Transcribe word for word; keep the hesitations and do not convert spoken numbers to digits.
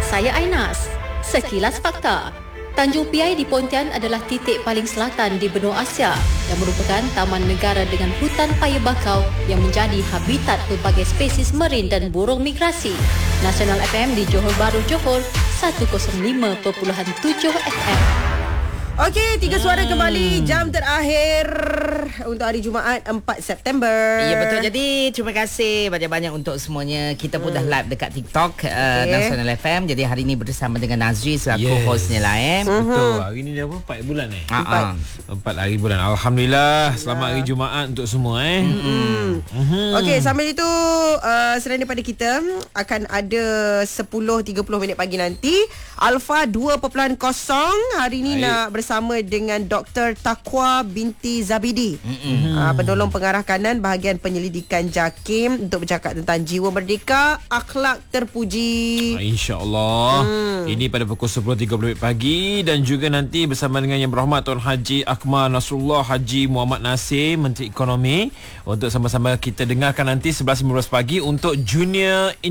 Saya Ainas. Sekilas Fakta. Tanjung Piai di Pontian adalah titik paling selatan di benua Asia yang merupakan taman negara dengan hutan paya bakau yang menjadi habitat pelbagai spesies marin dan burung migrasi. Nasional F M di Johor Bahru, Johor, seratus lima perpuluhan tujuh F M. Okey, tiga suara hmm. kembali jam terakhir untuk hari Jumaat empat September. Ya, betul. Jadi terima kasih banyak-banyak untuk semuanya. Kita pun hmm. dah live dekat TikTok okay. uh, Nasional F M. Jadi hari ini bersama dengan Nazri selaku yes. hostnya lah eh. Betul. Hari ni dah apa? empat bulan eh? Empat. Empat hari bulan. Alhamdulillah. Selamat hari Jumaat untuk semua eh. Hmm. Hmm. Okey, sambil itu uh, selain daripada kita akan ada sepuluh tiga puluh minit pagi nanti Alpha dua perpuluhan kosong hari ni Baik. nak bersama dengan Doktor Taqwa binti Zabidi, mm-hmm. uh, penolong pengarah kanan bahagian penyelidikan JAKIM untuk bercakap tentang jiwa merdeka, akhlak terpuji. InsyaAllah. Hmm. Ini pada pukul sepuluh tiga puluh pagi dan juga nanti bersama dengan Yang Berhormat Tuan Haji Akmal Nasrullah Haji Muhammad Nasir, Menteri Ekonomi, untuk sama-sama kita dengarkan nanti sebelas lima belas pagi untuk Junior